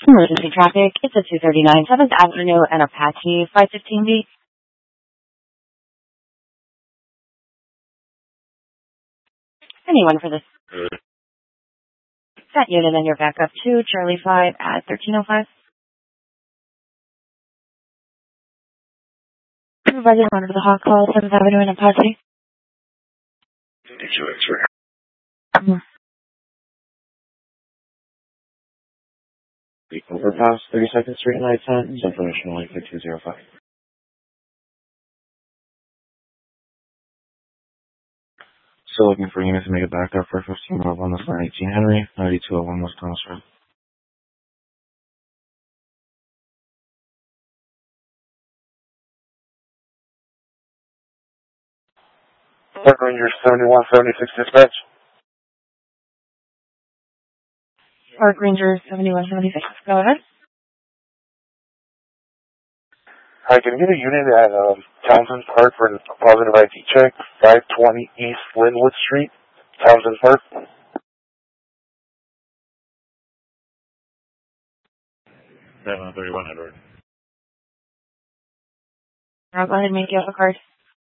Emergency traffic. It's a 239 7th Avenue and Apache 515B. Anyone for this? That unit and your backup to Charlie 5 at 1305. Supervisor, monitor the hot call, 7th Avenue and Apache. Overpass, 32nd Street, night time, information only 5205. Still looking for units to make it back up for 15 mile on the line 18 Henry, 9201 West Crossroad. Park Ranger 7176 dispatch. Park Ranger 7176. Go ahead. I can get a unit at Townsend Park for a positive ID check, 520 East Linwood Street, Townsend Park. 3100. I'll go ahead and make you up a card.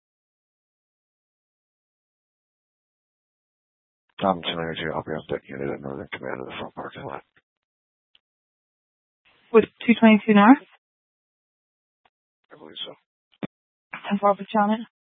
Tom 292, I'll be on deck unit at Northern Command of the front parking lot. With 222 North? I believe so. 10-4 Patrolman.